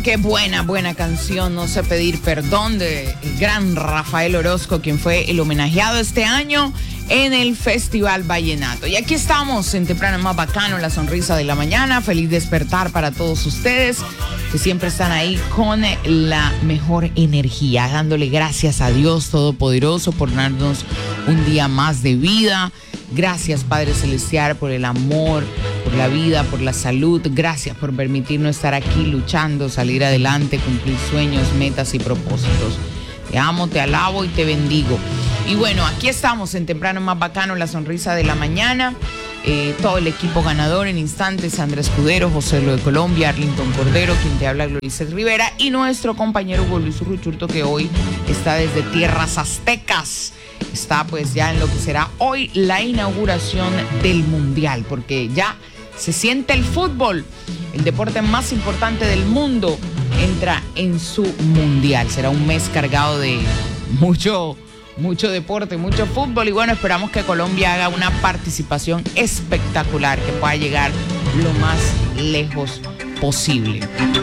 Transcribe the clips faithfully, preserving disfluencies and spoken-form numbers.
qué buena, buena canción, No sé pedir perdón, de el gran Rafael Orozco, quien fue el homenajeado este año en el Festival Vallenato. Y aquí estamos en Temprano Más Bacano, la sonrisa de la mañana. Feliz despertar para todos ustedes que siempre están ahí con la mejor energía, dándole gracias a Dios Todopoderoso por darnos un día más de vida. Gracias, Padre Celestial, por el amor, por la vida, por la salud. Gracias por permitirnos estar aquí luchando, salir adelante, cumplir sueños, metas y propósitos. Te amo, te alabo y te bendigo. Y bueno, aquí estamos en Temprano Más Bacano, la sonrisa de la mañana. Eh, todo el equipo ganador en instantes: Sandra Escudero, José Lo de Colombia, Arlington Cordero, quien te habla, Glorices Rivera, y nuestro compañero Hugo Luis Urruchurto, que hoy está desde tierras aztecas. Está pues ya en lo que será hoy la inauguración del Mundial, porque ya se siente el fútbol, el deporte más importante del mundo, entra en su Mundial. Será un mes cargado de mucho, mucho deporte, mucho fútbol, y bueno, esperamos que Colombia haga una participación espectacular, que pueda llegar lo más lejos posible.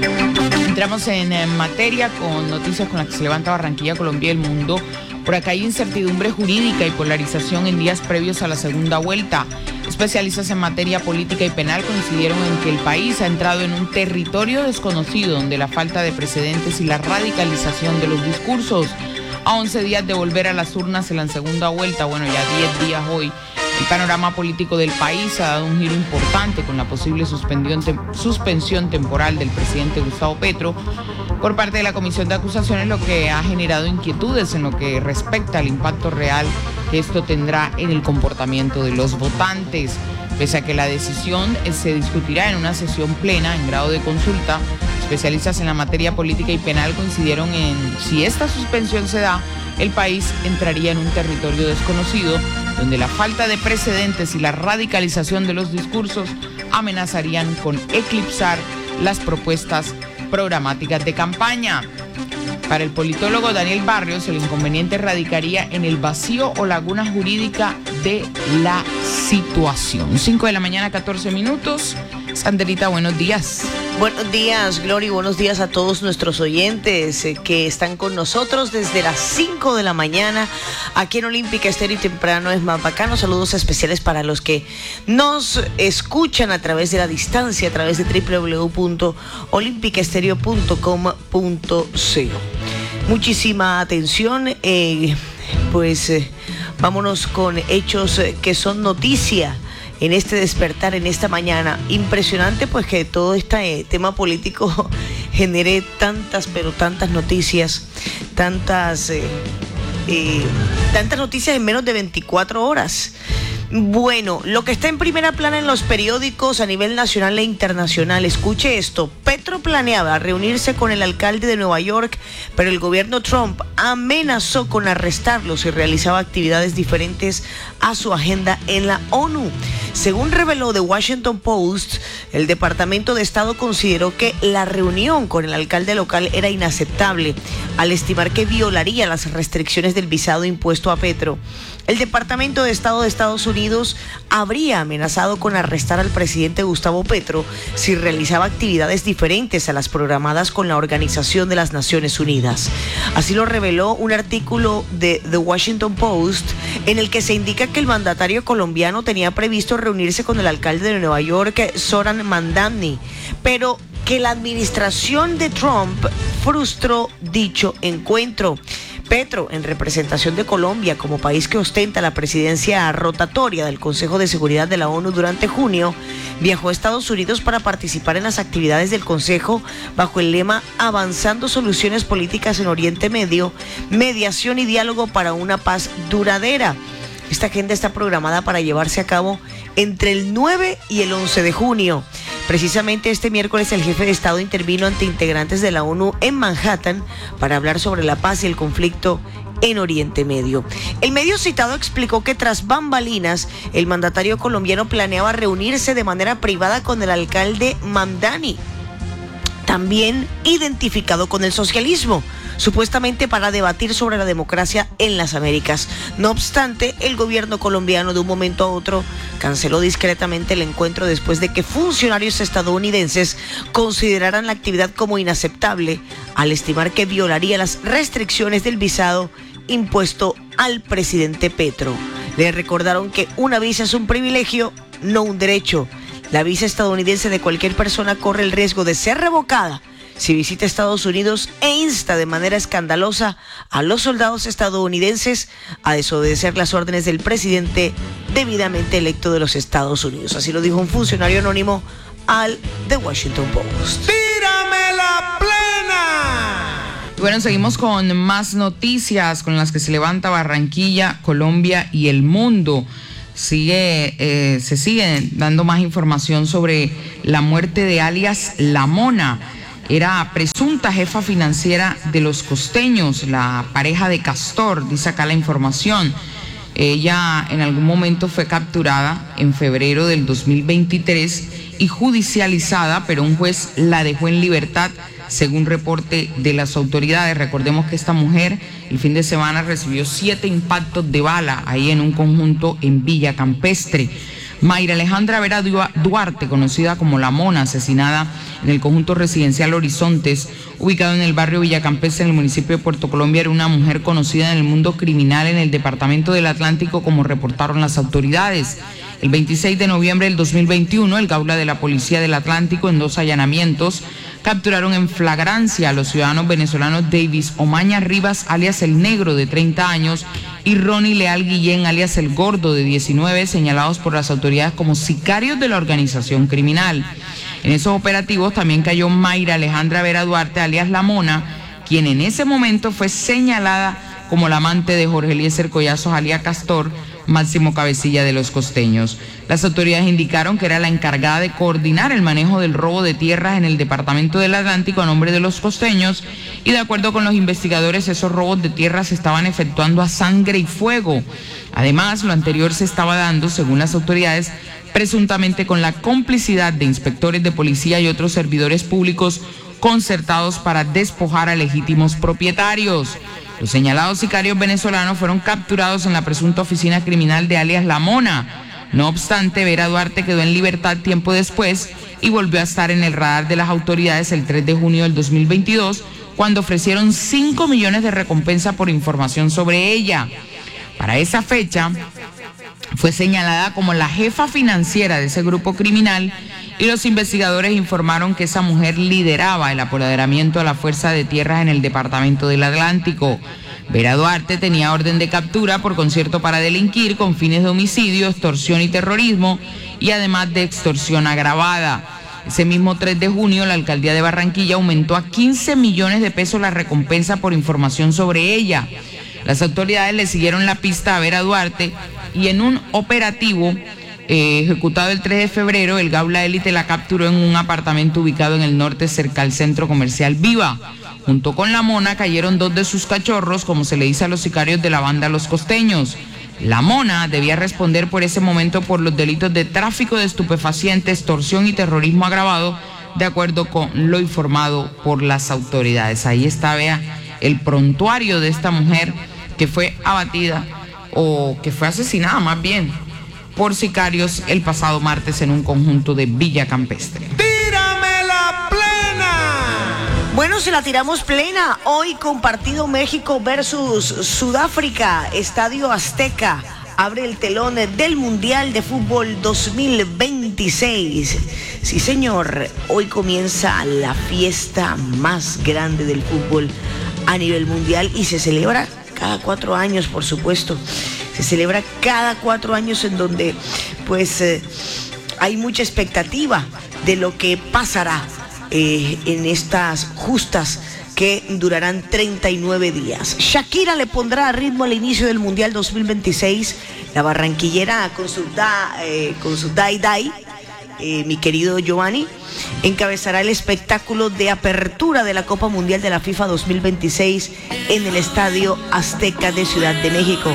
Entramos en, en materia con noticias con las que se levanta Barranquilla, Colombia y el mundo. Por acá hay incertidumbre jurídica y polarización en días previos a la segunda vuelta. Especialistas en materia política y penal coincidieron en que el país ha entrado en un territorio desconocido, donde la falta de precedentes y la radicalización de los discursos, a once días de volver a las urnas en la segunda vuelta, bueno, ya diez días hoy, el panorama político del país ha dado un giro importante con la posible suspensión, tem- suspensión temporal del presidente Gustavo Petro por parte de la Comisión de Acusaciones, lo que ha generado inquietudes en lo que respecta al impacto real que esto tendrá en el comportamiento de los votantes. Pese a que la decisión se discutirá en una sesión plena en grado de consulta, especialistas en la materia política y penal coincidieron en si esta suspensión se da, el país entraría en un territorio desconocido, donde la falta de precedentes y la radicalización de los discursos amenazarían con eclipsar las propuestas programáticas de campaña. Para el politólogo Daniel Barrios, el inconveniente radicaría en el vacío o laguna jurídica de la situación. cinco de la mañana, catorce minutos. Sanderita, buenos días. Buenos días, Glory, buenos días a todos nuestros oyentes eh, que están con nosotros desde las cinco de la mañana aquí en Olímpica Estéreo y Temprano es Más Bacano. Saludos especiales para los que nos escuchan a través de la distancia, a través de doble u doble u doble u punto olímpica estéreo punto com punto co. Muchísima atención, eh, pues eh, vámonos con hechos eh, que son noticia en este despertar, en esta mañana. Impresionante pues que todo este eh, tema político genere tantas, pero tantas noticias, tantas, eh, eh, tantas noticias en menos de veinticuatro horas. Bueno, lo que está en primera plana en los periódicos a nivel nacional e internacional, escuche esto: Petro planeaba reunirse con el alcalde de Nueva York, pero el gobierno Trump amenazó con arrestarlo si realizaba actividades diferentes a su agenda en la ONU. Según reveló The Washington Post, el Departamento de Estado consideró que la reunión con el alcalde local era inaceptable, al estimar que violaría las restricciones del visado impuesto a Petro. El Departamento de Estado de Estados Unidos habría amenazado con arrestar al presidente Gustavo Petro si realizaba actividades diferentes a las programadas con la Organización de las Naciones Unidas. Así lo reveló un artículo de The Washington Post, en el que se indica que el mandatario colombiano tenía previsto reunirse con el alcalde de Nueva York, Zoran Mamdani, pero que la administración de Trump frustró dicho encuentro. Petro, en representación de Colombia como país que ostenta la presidencia rotatoria del Consejo de Seguridad de la ONU durante junio, viajó a Estados Unidos para participar en las actividades del Consejo bajo el lema Avanzando Soluciones Políticas en Oriente Medio, Mediación y Diálogo para una Paz Duradera. Esta agenda está programada para llevarse a cabo entre el nueve y el once de junio. Precisamente este miércoles el jefe de Estado intervino ante integrantes de la ONU en Manhattan para hablar sobre la paz y el conflicto en Oriente Medio. El medio citado explicó que tras bambalinas, el mandatario colombiano planeaba reunirse de manera privada con el alcalde Mamdani, también identificado con el socialismo, supuestamente para debatir sobre la democracia en las Américas. No obstante, el gobierno colombiano de un momento a otro canceló discretamente el encuentro después de que funcionarios estadounidenses consideraran la actividad como inaceptable al estimar que violaría las restricciones del visado impuesto al presidente Petro. Le recordaron que una visa es un privilegio, no un derecho. La visa estadounidense de cualquier persona corre el riesgo de ser revocada si visita Estados Unidos e insta de manera escandalosa a los soldados estadounidenses a desobedecer las órdenes del presidente debidamente electo de los Estados Unidos. Así lo dijo un funcionario anónimo al The Washington Post. ¡Tírame la plena! Bueno, seguimos con más noticias con las que se levanta Barranquilla, Colombia y el mundo. Sigue, eh, se sigue dando más información sobre la muerte de alias La Mona. Era presunta jefa financiera de los costeños, la pareja de Castor, dice acá la información. Ella en algún momento fue capturada en febrero del dos mil veintitrés y judicializada, pero un juez la dejó en libertad según reporte de las autoridades. Recordemos que esta mujer el fin de semana recibió siete impactos de bala ahí en un conjunto en Villa Campestre. Mayra Alejandra Vera Duarte, conocida como La Mona, asesinada en el conjunto residencial Horizontes, ubicado en el barrio Villa Campestre, en el municipio de Puerto Colombia, era una mujer conocida en el mundo criminal en el departamento del Atlántico, como reportaron las autoridades. El veintiséis de noviembre del dos mil veintiuno, el Gaula de la Policía del Atlántico, en dos allanamientos, capturaron en flagrancia a los ciudadanos venezolanos Davis Omaña Rivas, alias El Negro, de treinta años, y Ronnie Leal Guillén, alias El Gordo, de diecinueve, señalados por las autoridades como sicarios de la organización criminal. En esos operativos también cayó Mayra Alejandra Vera Duarte, alias La Mona, quien en ese momento fue señalada como la amante de Jorge Eliezer Collazos, alias Castor, máximo cabecilla de los costeños. Las autoridades indicaron que era la encargada de coordinar el manejo del robo de tierras en el departamento del Atlántico a nombre de los costeños, y de acuerdo con los investigadores, esos robos de tierras se estaban efectuando a sangre y fuego. Además, lo anterior se estaba dando, según las autoridades, presuntamente con la complicidad de inspectores de policía y otros servidores públicos concertados para despojar a legítimos propietarios. Los señalados sicarios venezolanos fueron capturados en la presunta oficina criminal de alias La Mona. No obstante, Vera Duarte quedó en libertad tiempo después y volvió a estar en el radar de las autoridades el tres de junio del dos mil veintidós, cuando ofrecieron cinco millones de recompensa por información sobre ella. Para esa fecha, fue señalada como la jefa financiera de ese grupo criminal, y los investigadores informaron que esa mujer lideraba el apoderamiento a la fuerza de tierras en el departamento del Atlántico. Vera Duarte tenía orden de captura por concierto para delinquir con fines de homicidio, extorsión y terrorismo, y además de extorsión agravada. Ese mismo tres de junio, la alcaldía de Barranquilla aumentó a quince millones de pesos la recompensa por información sobre ella. Las autoridades le siguieron la pista a Vera Duarte y en un operativo Eh, ejecutado el tres de febrero, el Gaula Élite la capturó en un apartamento ubicado en el norte cerca al centro comercial Viva. Junto con La Mona cayeron dos de sus cachorros, como se le dice a los sicarios de la banda Los Costeños. La Mona debía responder por ese momento por los delitos de tráfico de estupefacientes, extorsión y terrorismo agravado, de acuerdo con lo informado por las autoridades. Ahí está, vea, el prontuario de esta mujer que fue abatida, o que fue asesinada más bien, por sicarios el pasado martes en un conjunto de Villa Campestre. ¡Tírame la plena! Bueno, se la tiramos plena hoy con partido México versus Sudáfrica. Estadio Azteca abre el telón del Mundial de Fútbol dos mil veintiséis. Sí, señor, hoy comienza la fiesta más grande del fútbol a nivel mundial y se celebra cada cuatro años, por supuesto. Se celebra cada cuatro años, en donde pues eh, hay mucha expectativa de lo que pasará eh, en estas justas que durarán treinta y nueve días. Shakira le pondrá ritmo al inicio del Mundial dos mil veintiséis. La barranquillera con su, da, eh, con su Dai Dai, eh, mi querido Giovanni, encabezará el espectáculo de apertura de la Copa Mundial de la FIFA dos mil veintiséis en el Estadio Azteca de Ciudad de México.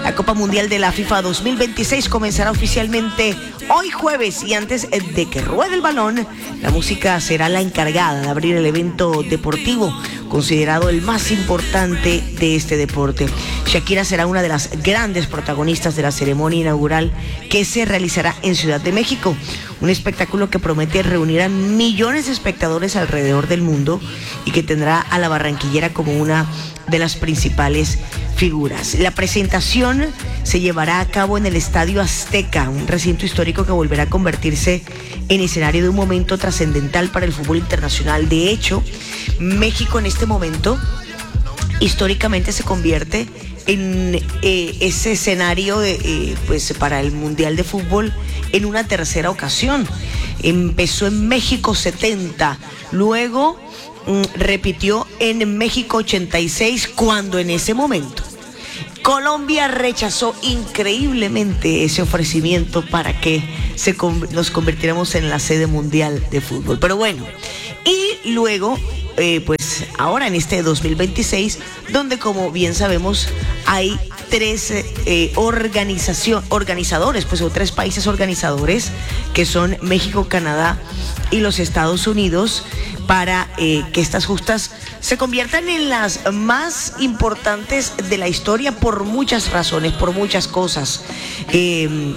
La Copa Mundial de la FIFA dos mil veintiséis comenzará oficialmente hoy jueves y antes de que ruede el balón, la música será la encargada de abrir el evento deportivo, considerado el más importante de este deporte. Shakira será una de las grandes protagonistas de la ceremonia inaugural que se realizará en Ciudad de México, un espectáculo que promete reunir a millones de espectadores alrededor del mundo y que tendrá a la barranquillera como una de las principales figuras. La presentación se llevará a cabo en el Estadio Azteca, un recinto histórico que volverá a convertirse en escenario de un momento trascendental para el fútbol internacional. De hecho, México en este momento históricamente se convierte en eh, ese escenario de, eh, pues para el Mundial de Fútbol en una tercera ocasión. Empezó en México setenta, luego mm, repitió en México ochenta y seis, cuando en ese momento Colombia rechazó increíblemente ese ofrecimiento para que se con, nos convirtiéramos en la sede mundial de fútbol. Pero bueno, y luego, eh, pues ahora en este dos mil veintiséis, donde como bien sabemos hay tres eh, organización, organizadores, pues o tres países organizadores, que son México, Canadá y los Estados Unidos, para eh, que estas justas se conviertan en las más importantes de la historia por muchas razones, por muchas cosas. Eh,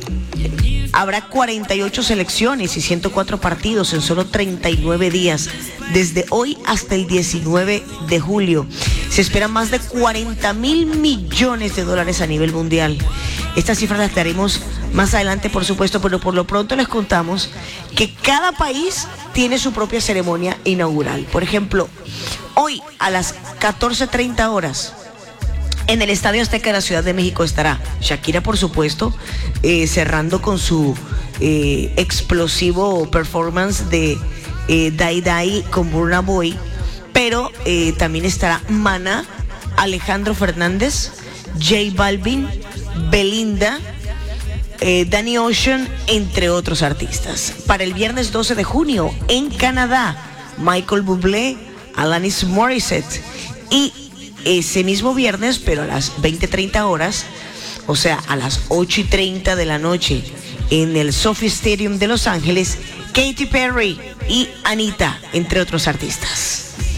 Habrá cuarenta y ocho selecciones y ciento cuatro partidos en solo treinta y nueve días, desde hoy hasta el diecinueve de julio. Se esperan más de cuarenta mil millones de dólares a nivel mundial. Estas cifras las daremos más adelante, por supuesto, pero por lo pronto les contamos que cada país tiene su propia ceremonia inaugural. Por ejemplo, hoy a las catorce treinta horas, en el Estadio Azteca de la Ciudad de México estará Shakira, por supuesto, eh, cerrando con su eh, explosivo performance de eh, Die Die con Burna Boy, pero eh, también estará Maná, Alejandro Fernández, J Balvin, Belinda, eh, Danny Ocean, entre otros artistas. Para el viernes doce de junio, en Canadá, Michael Bublé, Alanis Morissette, y ese mismo viernes, pero a las veinte treinta horas, o sea, a las ocho y treinta de la noche, en el Sophie Stadium de Los Ángeles, Katy Perry y Anita, entre otros artistas.